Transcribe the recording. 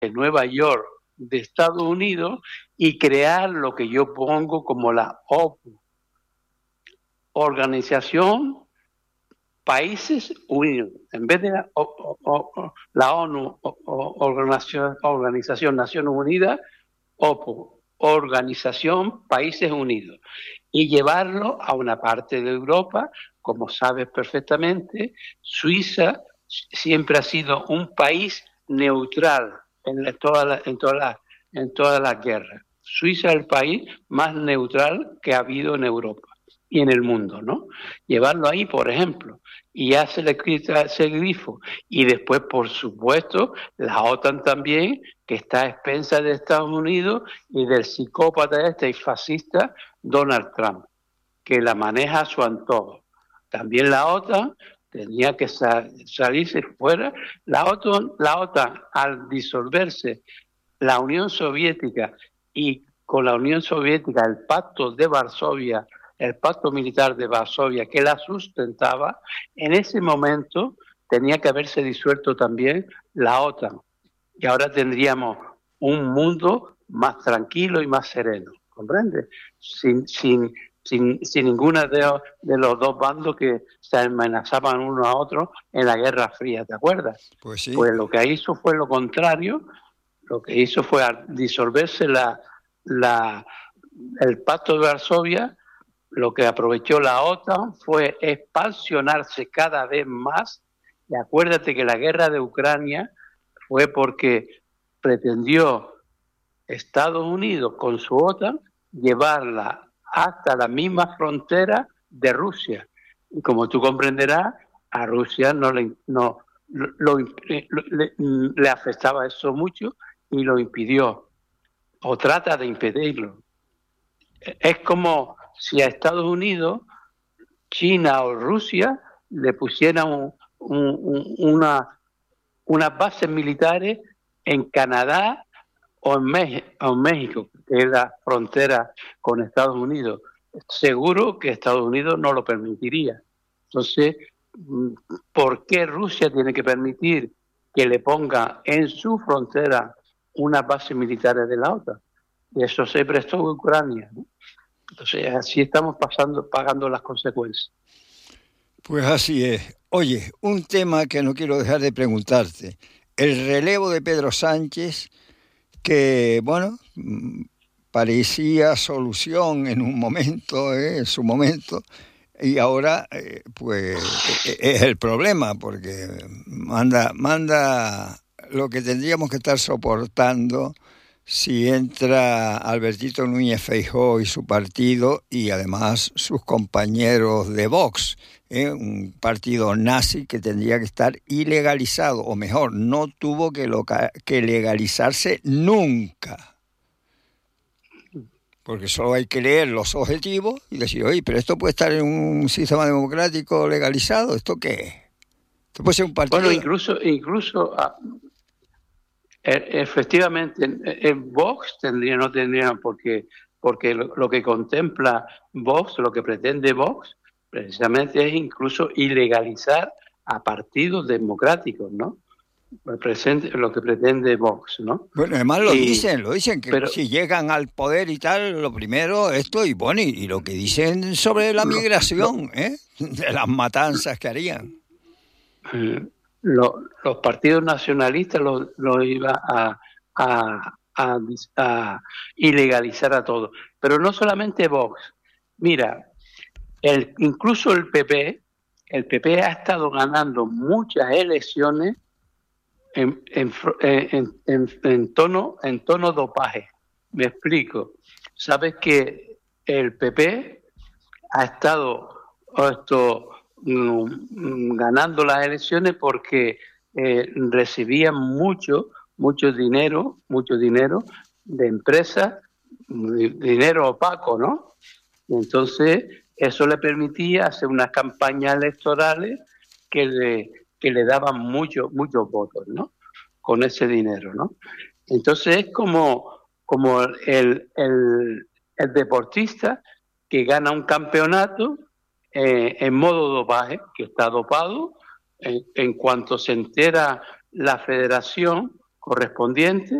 de Nueva York de Estados Unidos y crear lo que yo pongo como la OPU, Organización Países Unidos, en vez de la ONU, Organización Naciones Unidas, OPU, Organización Países Unidos, y llevarlo a una parte de Europa. Como sabes perfectamente, Suiza siempre ha sido un país neutral en todas las guerras. Suiza es el país más neutral que ha habido en Europa y en el mundo, ¿no? Llevarlo ahí, por ejemplo, y ya se le quita ese grifo. Y después, por supuesto, la OTAN también, que está a expensas de Estados Unidos y del psicópata y fascista Donald Trump, que la maneja a su antojo. También la OTAN tenía que salirse fuera. La OTAN, al disolverse la Unión Soviética y con la Unión Soviética el pacto de Varsovia, el pacto militar de Varsovia que la sustentaba, en ese momento tenía que haberse disuelto también la OTAN. Y ahora tendríamos un mundo más tranquilo y más sereno, ¿comprende? Sin ninguna de los dos bandos que se amenazaban uno a otro en la Guerra Fría, ¿te acuerdas? Pues sí. Pues lo que hizo fue lo contrario. Lo que hizo fue disolverse el pacto de Varsovia. Lo que aprovechó la OTAN fue expansionarse cada vez más. Y acuérdate que la guerra de Ucrania fue porque pretendió Estados Unidos con su OTAN llevarla hasta la misma frontera de Rusia. Y como tú comprenderás, a Rusia le afectaba eso mucho y lo impidió, o trata de impedirlo. Es como si a Estados Unidos, China o Rusia le pusieran unas bases militares en Canadá o en México, que es la frontera con Estados Unidos. Seguro que Estados Unidos no lo permitiría. Entonces, ¿por qué Rusia tiene que permitir que le ponga en su frontera unas bases militares de la OTAN? Y eso se prestó en Ucrania, ¿no? Entonces, así estamos pagando las consecuencias. Pues así es. Oye, un tema que no quiero dejar de preguntarte. El relevo de Pedro Sánchez, que, bueno, parecía solución en un momento, en su momento, y ahora, pues, es el problema, porque manda lo que tendríamos que estar soportando si entra Albertito Núñez Feijóo y su partido y además sus compañeros de Vox, un partido nazi que tendría que estar ilegalizado, o mejor, no tuvo que legalizarse nunca, porque solo hay que leer los objetivos y decir, oye, pero esto puede estar en un sistema democrático legalizado, ¿esto qué es? Esto puede ser un partido... Bueno, incluso efectivamente, en Vox no tendrían porque lo que contempla Vox, lo que pretende Vox, precisamente es incluso ilegalizar a partidos democráticos, ¿no? Lo que pretende Vox, ¿no? Bueno, además lo dicen que pero si llegan al poder y tal, lo primero esto, y bueno, y lo que dicen sobre la migración, de las matanzas que harían. Los partidos nacionalistas lo iban a ilegalizar a todos. Pero no solamente Vox. Mira, incluso el PP ha estado ganando muchas elecciones en tono dopaje. Me explico. Sabes que el PP ha estado ganando las elecciones porque recibían mucho dinero de empresas, dinero opaco, ¿no? Y entonces eso le permitía hacer unas campañas electorales que le daban muchos votos, ¿no? Con ese dinero, ¿no? Entonces es como el deportista que gana un campeonato en modo dopaje, que está dopado. En cuanto se entera la federación, correspondiente